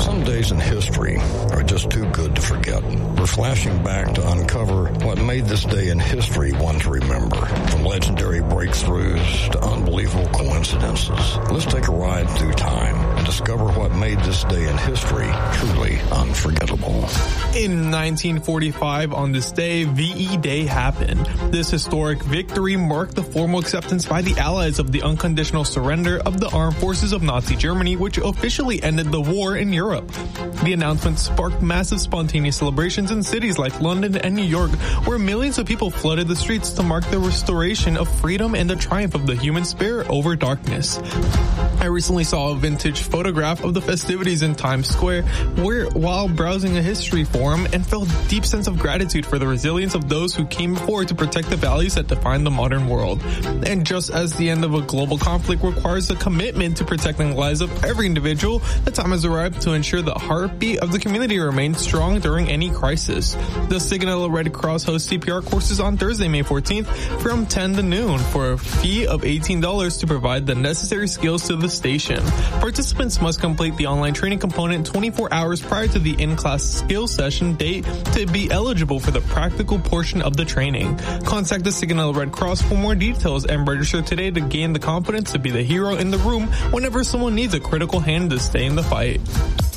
Some days in history are just too good to forget. We're flashing back to uncover what made this day in history one to remember. From legendary breakthroughs to unbelievable coincidences. Let's take a ride through time and discover what made this day in history truly unforgettable. In 1945, on this day, VE Day happened. This historic victory marked the formal acceptance by the Allies of the unconditional surrender of the armed forces of Nazi Germany, which officially ended the war in Europe. The announcement sparked massive spontaneous celebrations in cities like London and New York, where millions of people flooded the streets to mark the restoration of freedom and the triumph of the human spirit over darkness. I recently saw a vintage photograph of the festivities in Times Square while browsing a history forum, and felt a deep sense of gratitude for the resilience of those who came before to protect the values that define the modern world. And just as the end of a global conflict requires a commitment to protecting the lives of every individual, the time has arrived to ensure the heartbeat of the community remains strong during any crisis. The Signal Red Cross hosts CPR courses on Thursday, May 14th from 10 to noon for a fee of $18 to provide the necessary skills to the station. Participants must complete the online training component 24 hours prior to the in-class skills session date to be eligible for the practical portion of the training. Contact the Signal Red Cross for more details and register today to gain the confidence to be the hero in the room whenever someone needs a critical hand to stay in the fight.